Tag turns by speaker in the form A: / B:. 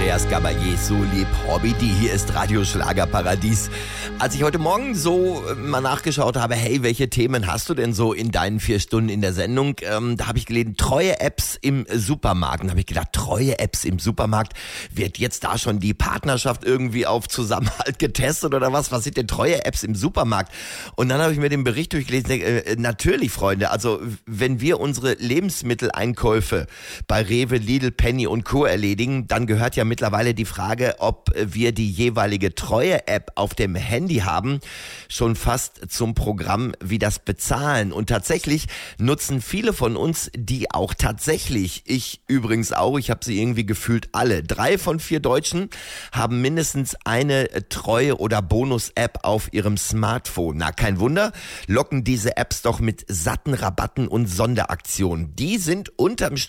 A: Andreas Gabalier, so lieb Hobbidi, hier ist Radio Schlagerparadies. Als ich heute Morgen so mal nachgeschaut habe, hey, welche Themen hast du denn so in deinen 4 Stunden in der Sendung? Da habe ich gelesen, treue Apps im Supermarkt. Da habe ich gedacht, treue Apps im Supermarkt, wird jetzt da schon die Partnerschaft irgendwie auf Zusammenhalt getestet oder was? Was sind denn treue Apps im Supermarkt? Und dann habe ich mir den Bericht durchgelesen, natürlich, Freunde, also wenn wir unsere Lebensmitteleinkäufe bei Rewe, Lidl, Penny und Co. erledigen, dann gehört ja mittlerweile die Frage, ob wir die jeweilige Treue-App auf dem Handy haben, schon fast zum Programm wie das Bezahlen. Und tatsächlich nutzen viele von uns die auch tatsächlich. Ich übrigens auch, ich habe sie irgendwie gefühlt alle. 3 von 4 Deutschen haben mindestens eine Treue- oder Bonus-App auf ihrem Smartphone. Na, kein Wunder, locken diese Apps doch mit satten Rabatten und Sonderaktionen. Die sind unterm Strich